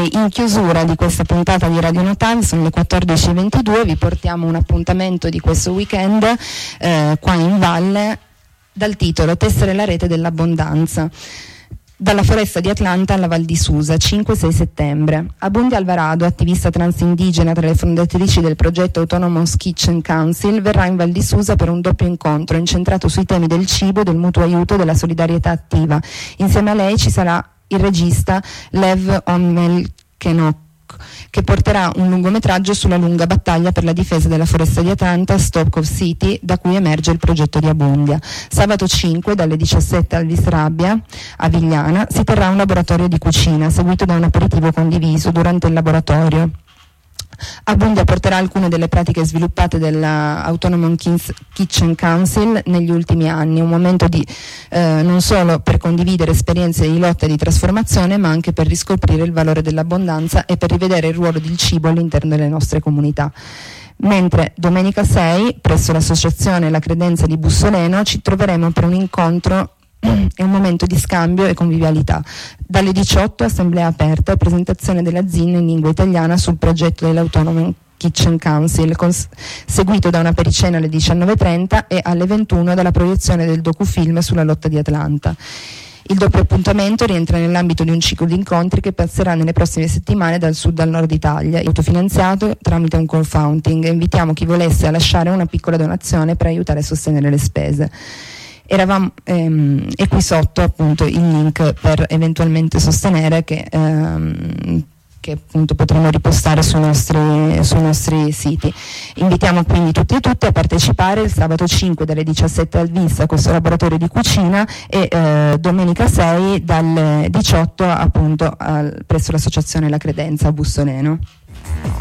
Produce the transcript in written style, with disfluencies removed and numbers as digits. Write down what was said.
E in chiusura di questa puntata di Radio Natale, sono le 14:22, vi portiamo un appuntamento di questo weekend qua in valle dal titolo Tessere la rete dell'abbondanza. Dalla foresta di Atlanta alla Val di Susa, 5-6 settembre. Abundi Alvarado, attivista transindigena tra le fondatrici del progetto Autonomous Kitchen Council, verrà in Val di Susa per un doppio incontro incentrato sui temi del cibo, del mutuo aiuto e della solidarietà attiva. Insieme a lei ci sarà il regista Lev Onmelkenok, che porterà un lungometraggio sulla lunga battaglia per la difesa della foresta di Atlanta, Stokov City, da cui emerge il progetto di Abundia. Sabato 5, dalle 17 al Visrabbia, a Vigliana, si terrà un laboratorio di cucina, seguito da un aperitivo condiviso. Durante il laboratorio Abundia porterà alcune delle pratiche sviluppate dalla Autonomous Kitchen Council negli ultimi anni, un momento di non solo per condividere esperienze di lotta e di trasformazione, ma anche per riscoprire il valore dell'abbondanza e per rivedere il ruolo del cibo all'interno delle nostre comunità. Mentre domenica 6, presso l'associazione La Credenza di Bussoleno, ci troveremo per un incontro e un momento di scambio e convivialità. Dalle 18 assemblea aperta e presentazione della ZIN in lingua italiana sul progetto dell'Autonomous Kitchen Council, seguito da una pericena alle 19:30 e alle 21 dalla proiezione del docufilm sulla lotta di Atlanta. Il doppio appuntamento rientra nell'ambito di un ciclo di incontri che passerà nelle prossime settimane dal sud al nord Italia, autofinanziato tramite un crowdfunding. Invitiamo chi volesse a lasciare una piccola donazione per aiutare a sostenere le spese. E qui sotto appunto il link per eventualmente sostenere che appunto potremo ripostare sui nostri siti. Invitiamo quindi tutti e tutte a partecipare il sabato 5 dalle 17 al VIS a questo laboratorio di cucina e domenica 6 dalle 18 appunto presso l'associazione La Credenza a Bussoleno.